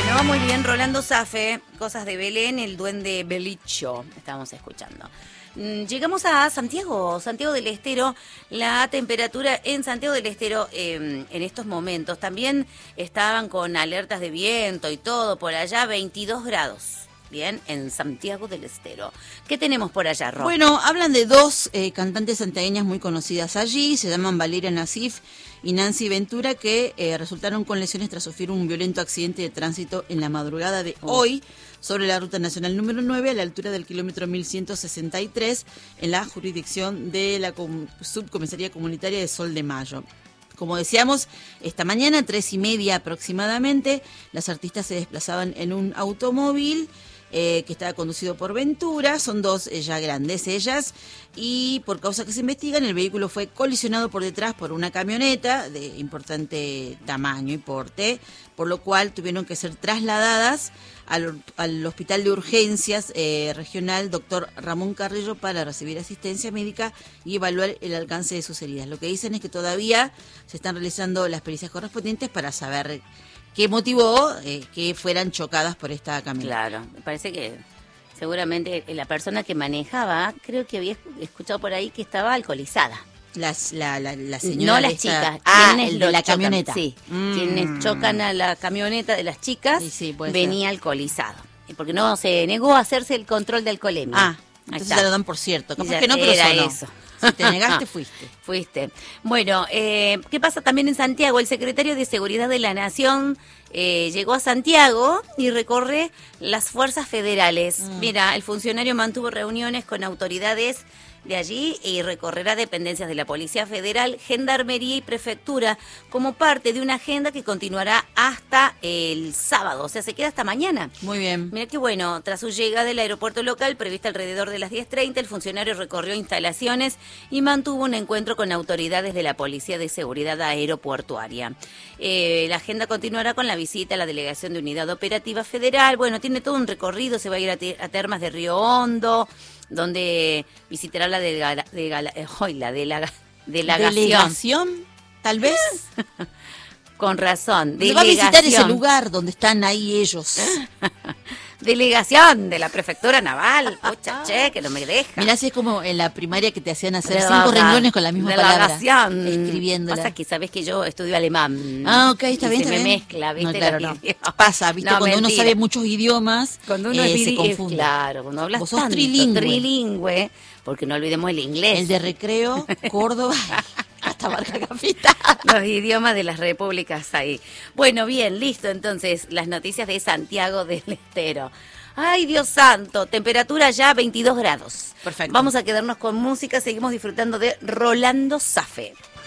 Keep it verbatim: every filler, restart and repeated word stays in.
Bueno, muy bien, Rolando Safe, Cosas de Belén, el duende Belicho, estábamos escuchando. Llegamos a Santiago, Santiago del Estero. La temperatura en Santiago del Estero eh, en estos momentos también estaban con alertas de viento y todo por allá, veintidós grados. Bien, en Santiago del Estero. ¿Qué tenemos por allá, Ro? Bueno, hablan de dos eh, cantantes santiagueñas muy conocidas allí, se llaman Valeria Nasif y Nancy Ventura, que eh, resultaron con lesiones tras sufrir un violento accidente de tránsito en la madrugada de oh. hoy sobre la Ruta Nacional número nueve a la altura del kilómetro mil ciento sesenta y tres en la jurisdicción de la com- Subcomisaría Comunitaria de Sol de Mayo. Como decíamos, esta mañana, tres y media aproximadamente, las artistas se desplazaban en un automóvil Eh, que estaba conducido por Ventura, son dos eh, ya grandes ellas, y por causa que se investigan, el vehículo fue colisionado por detrás por una camioneta de importante tamaño y porte, por lo cual tuvieron que ser trasladadas al, al Hospital de Urgencias eh, Regional Doctor Ramón Carrillo para recibir asistencia médica y evaluar el alcance de sus heridas. Lo que dicen es que todavía se están realizando las pericias correspondientes para saber ¿qué motivó eh, que fueran chocadas por esta camioneta? Claro, me parece que seguramente la persona que manejaba, creo que había escuchado por ahí que estaba alcoholizada. Las, la, la, la señora No las esta... chicas, ah, quienes el de la chocan, camioneta. Sí, mm. quienes chocan a la camioneta de las chicas, sí, sí, venía ser. alcoholizado. Porque no se negó a hacerse el control de alcoholemia. Ah, entonces ya lo dan por cierto. Capaz ya que no, pero era sonó. eso. Si te negaste, fuiste. Fuiste. Bueno, eh, ¿qué pasa también en Santiago? El secretario de Seguridad de la Nación eh, llegó a Santiago y recorre las fuerzas federales. Mm. Mira, el funcionario mantuvo reuniones con autoridades de allí y recorrerá dependencias de la Policía Federal, Gendarmería y Prefectura como parte de una agenda que continuará hasta el sábado, o sea, se queda hasta mañana. Muy bien. Mira qué bueno, tras su llegada del aeropuerto local, prevista alrededor de las diez treinta, el funcionario recorrió instalaciones y mantuvo un encuentro con autoridades de la Policía de Seguridad Aeroportuaria. Eh, la agenda continuará con la visita a la Delegación de Unidad Operativa Federal. Bueno, tiene todo un recorrido, se va a ir a, te- a Termas de Río Hondo, donde visitará la de, de, de, de hoy la de la delegación. ¿Delegación? Tal vez. Con razón. Se va a visitar ese lugar donde están ahí ellos. Delegación de la Prefectura Naval. Pucha, che, que no me deja. Mirá, si es como en la primaria que te hacían hacer cinco renglones con la misma Delegación. palabra. Escribiéndola. Pasa que sabes que yo estudio alemán. Ah, ok, está y bien, se está me bien. mezcla, ¿viste? No, claro, Los no. idiomas. Pasa, ¿viste? No, Cuando mentira. uno sabe muchos idiomas, Cuando uno eh, es se bili- confunde. Claro, cuando hablas Vos sos tanto, trilingüe. trilingüe, porque no olvidemos el inglés. El de Recreo, Córdoba, hasta Barca Capital. Los idiomas de las repúblicas ahí. Bueno, bien, listo. Entonces, las noticias de Santiago del Estero. Ay, Dios santo, temperatura ya veintidós grados. Perfecto. Vamos a quedarnos con música, seguimos disfrutando de Rolando Safe.